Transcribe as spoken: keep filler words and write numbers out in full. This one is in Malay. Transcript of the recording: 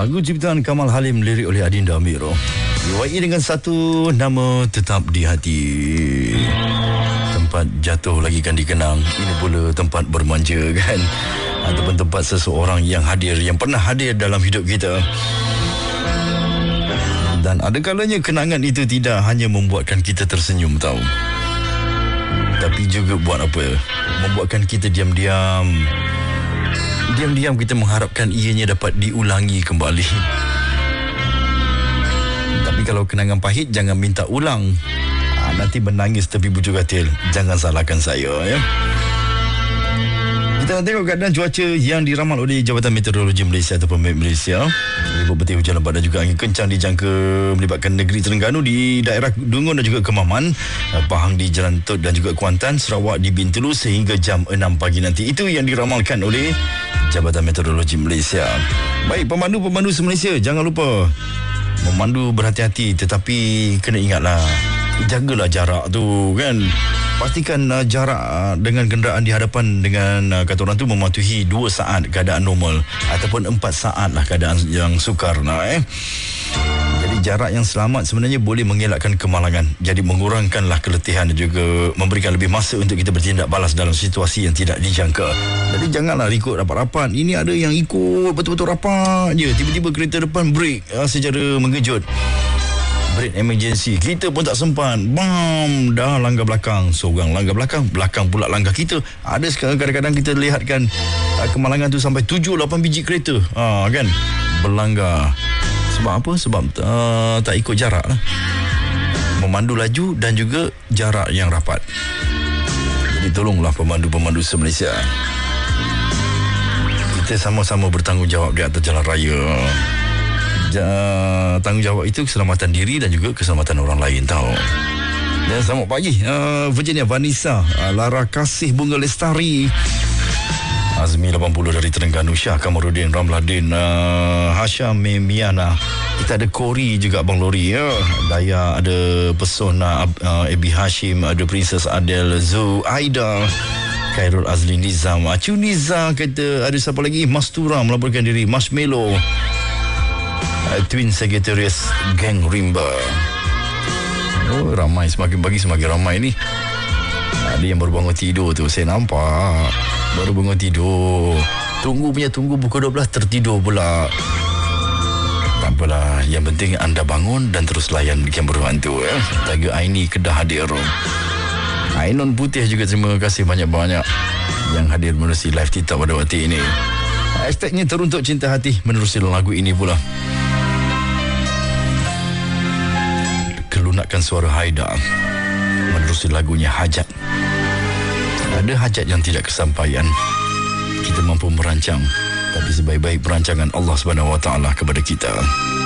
Lagu ciptaan Kamal Halim, lirik oleh Adinda Amiro. Diwai dengan satu nama tetap di hati. Tempat jatuh lagi kan dikenang. Ini pula tempat bermanja kan. Ataupun tempat seseorang yang hadir, yang pernah hadir dalam hidup kita. Dan ada kalanya kenangan itu tidak hanya membuatkan kita tersenyum tahu, tapi juga buat apa? Membuatkan kita diam-diam Diam-diam kita mengharapkan ianya dapat diulangi kembali. Tapi kalau kenangan pahit, jangan minta ulang. ha, Nanti menangis tepi bujur katil. Jangan salahkan saya ya. Kita nak tengok keadaan cuaca yang diramal oleh Jabatan Meteorologi Malaysia ataupun M E T Malaysia. Ribut petir, hujan lebat dan juga angin kencang dijangka melibatkan negeri Terengganu di daerah Dungun dan juga Kemaman, Pahang di Jalan Tut dan juga Kuantan, Sarawak di Bintulu sehingga jam enam pagi nanti. Itu yang diramalkan oleh Jabatan Meteorologi Malaysia. Baik, pemandu-pemandu se-Malaysia, jangan lupa memandu berhati-hati, tetapi kena ingatlah, jagalah jarak tu kan. Pastikan uh, jarak uh, dengan kenderaan di hadapan dengan uh, kata orang tu mematuhi dua saat keadaan normal ataupun empat saat lah keadaan yang sukar nah, eh. Jadi jarak yang selamat sebenarnya boleh mengelakkan kemalangan. Jadi mengurangkanlah keletihan dan juga memberikan lebih masa untuk kita bertindak balas dalam situasi yang tidak dijangka. Jadi janganlah ikut rapat-rapat. Ini ada yang ikut betul-betul rapat je, tiba-tiba kereta depan break uh, secara mengejut. Break emergency, kita pun tak sempat, bam, dah langgar belakang. Seorang langgar belakang, belakang pula langgar kita. Ada sekarang kadang-kadang kita lihatkan uh, kemalangan tu sampai tujuh lapan biji kereta uh, kan berlanggar. Sebab apa? Sebab uh, tak ikut jarak lah. Memandu laju dan juga jarak yang rapat. Jadi tolonglah pemandu-pemandu se-Malaysia, kita sama-sama bertanggungjawab di atas jalan raya. Uh, tanggungjawab itu keselamatan diri dan juga keselamatan orang lain tahu. Dan selamat pagi uh, Virginia Vanessa, uh, Lara Kasih Bunga Lestari, Azmi lapan puluh dari Terengganu, Syah Kamarudin, Ramladin, uh, Hasham Miana. Kita ada Kori juga Abang Lori ya. Daya ada Pesona, uh, Ebi Hashim, ada Princess Adel, Zu Aida, Khairul Azli Nizam, Acu Niza. Kata ada siapa lagi? Mastura melaporkan diri, Marshmallow, Twin Sagittarius, Gang Rimba. Oh, ramai, semakin pagi semakin ramai ni. Ada yang baru bangun tidur tu, saya nampak. Baru bangun tidur, tunggu punya tunggu pukul dua belas tertidur pula. Tak apalah, yang penting anda bangun dan terus layan game berhantu eh. Tiger Aini Kedah hadir. Ainon Putih juga terima kasih banyak-banyak yang hadir menerusi live TikTok pada waktu ini. Hashtagnya teruntuk cinta hati menerusi lagu ini pula. Kelunakan suara Haida menerusi lagunya Hajat. Ada hajat yang tidak kesampaian, kita mampu merancang, tapi sebaik-baik perancangan Allah Subhanahu Wa Taala kepada kita.